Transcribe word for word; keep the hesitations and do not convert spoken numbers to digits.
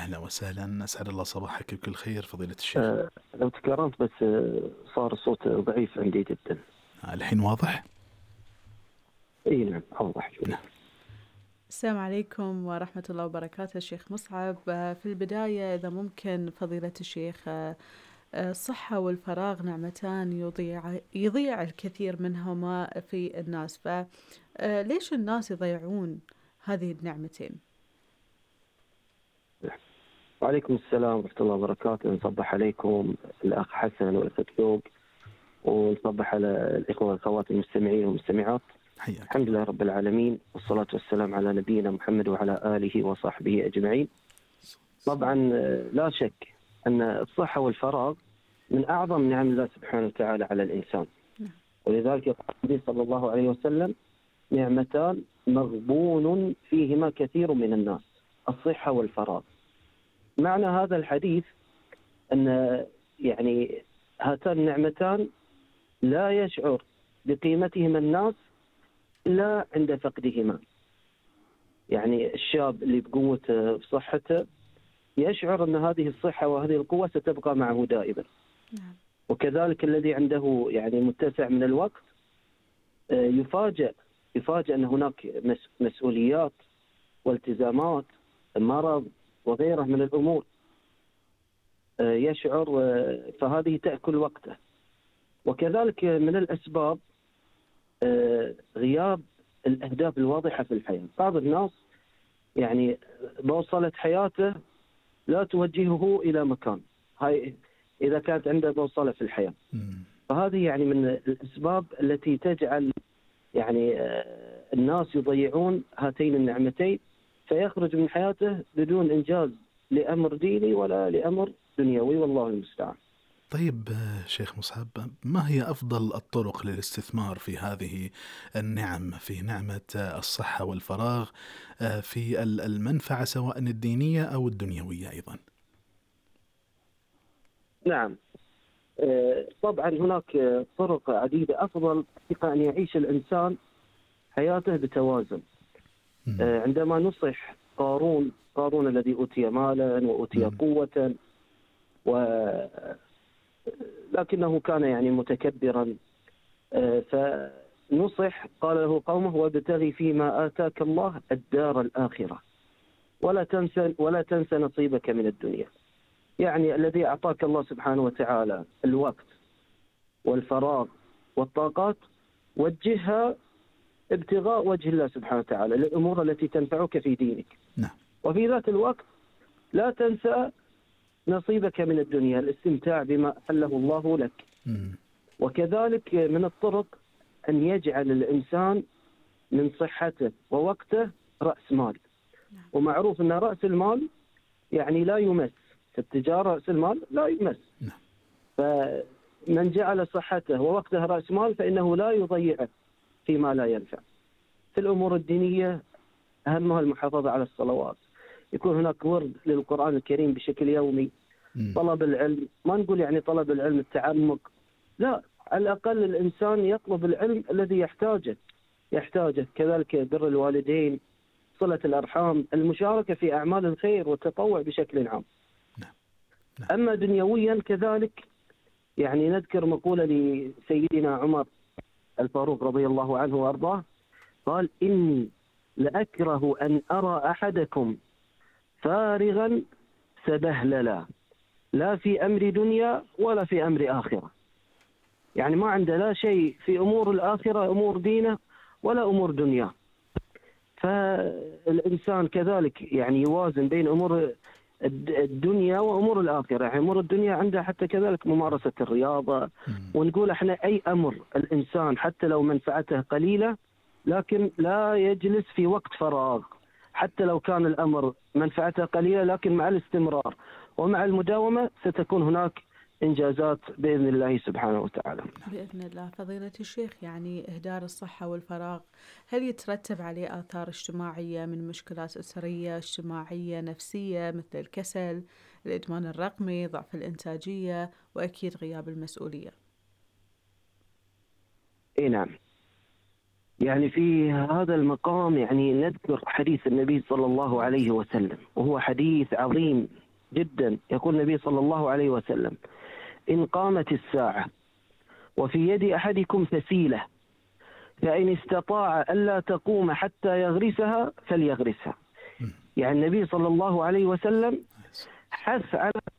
أهلا وسهلا، أسعد الله صباحك بكل خير فضيلة الشيخ. آه لو تكرمت بس آه صار الصوت ضعيف عندي جدا. آه، الحين واضح؟ اي نعم اوضح شوي. نعم. السلام عليكم ورحمة الله وبركاته شيخ مصعب. في البداية إذا ممكن فضيلة الشيخ، الصحة والفراغ نعمتان يضيع يضيع الكثير منهما في الناس، فليش الناس يضيعون هذه النعمتين؟ وعليكم السلام ورحمة الله وبركاته. نصبح عليكم الأخ حسن والأخت فوق، ونصبح على الإخوة والأخوات المستمعين والمستمعات. حياك. الحمد لله رب العالمين، والصلاة والسلام على نبينا محمد وعلى آله وصحبه أجمعين. طبعا لا شك أن الصحة والفراغ من أعظم نعم الله سبحانه وتعالى على الإنسان، ولذلك يقول النبي صلى الله عليه وسلم: نعمتان مغبون فيهما كثير من الناس، الصحة والفراغ. معنى هذا الحديث أن يعني هاتان النعمتان لا يشعر بقيمتهما الناس إلا عند فقدهما. يعني الشاب اللي بقوته بصحته يشعر أن هذه الصحة وهذه القوة ستبقى معه دائما. وكذلك الذي عنده يعني متسع من الوقت يفاجأ يفاجأ أن هناك مسؤوليات والتزامات، مرض وغيره من الأمور، يشعر فهذه تأكل وقته. وكذلك من الأسباب غياب الأهداف الواضحة في الحياة. بعض الناس يعني بوصلة حياته لا توجهه إلى مكان، هاي إذا كانت عنده بوصلة في الحياة. فهذه يعني من الأسباب التي تجعل يعني الناس يضيعون هاتين النعمتين، فيخرج من حياته بدون إنجاز لأمر ديني ولا لأمر دنيوي، والله المستعان. طيب شيخ مصعب، ما هي أفضل الطرق للاستثمار في هذه النعم، في نعمة الصحة والفراغ، في المنفعة سواء الدينية أو الدنيوية أيضا؟ نعم طبعا هناك طرق عديدة. أفضل طريقة أن يعيش الإنسان حياته بتوازن. م. عندما نصح قارون قارون الذي أوتي مالا وأوتي م. قوة، و لكنه كان يعني متكبرا، فنصح قال له قومه: وابتغي فيما آتاك الله الدار الآخرة ولا تنسى ولا تنسى نصيبك من الدنيا. يعني الذي أعطاك الله سبحانه وتعالى الوقت والفراغ والطاقات، وجهها ابتغاء وجه الله سبحانه وتعالى للأمور التي تنفعك في دينك. نعم. وفي ذات الوقت لا تنسى نصيبك من الدنيا، الاستمتاع بما أحله الله لك. م. وكذلك من الطرق أن يجعل الإنسان من صحته ووقته رأس مال. نعم. ومعروف أن رأس المال يعني لا يمس، في التجارة رأس المال لا يمس. نعم. فمن جعل صحته ووقته رأس مال فإنه لا يضيعه فيما لا ينفع. في الأمور الدينية أهمها المحافظة على الصلوات، يكون هناك ورد للقرآن الكريم بشكل يومي. م. طلب العلم، ما نقول يعني طلب العلم التعمق، لا، على الأقل الإنسان يطلب العلم الذي يحتاجه يحتاجه كذلك بر الوالدين، صلة الأرحام، المشاركة في أعمال الخير والتطوع بشكل عام. نعم. نعم. أما دنيويا كذلك يعني نذكر مقولة لسيدنا عمر الفاروق رضي الله عنه وأرضاه، قال: إني لأكره أن أرى أحدكم فارغا سبهللا، لا في أمر دنيا ولا في أمر آخرة. يعني ما عنده لا شيء في أمور الآخرة، أمور دينه ولا أمور دنيا. فالإنسان كذلك يعني يوازن بين أمور الدنيا وأمور الآخرة. يعني أمور الدنيا عنده حتى كذلك ممارسة الرياضة، ونقول احنا أي أمر الإنسان حتى لو منفعته قليلة لكن لا يجلس في وقت فراغ، حتى لو كان الأمر منفعته قليلة، لكن مع الاستمرار ومع المداومة ستكون هناك إنجازات بإذن الله سبحانه وتعالى. بإذن الله. فضيلة الشيخ، يعني إهدار الصحة والفراغ هل يترتب عليه آثار اجتماعية من مشكلات أسرية، اجتماعية، نفسية، مثل الكسل، الإدمان الرقمي، ضعف الإنتاجية، وأكيد غياب المسؤولية؟ إيه نعم. يعني في هذا المقام يعني نذكر حديث النبي صلى الله عليه وسلم، وهو حديث عظيم جدا. يقول النبي صلى الله عليه وسلم: إن قامت الساعة وفي يد أحدكم فسيلة فإن استطاع ألا تقوم حتى يغرسها فليغرسها. يعني النبي صلى الله عليه وسلم حث على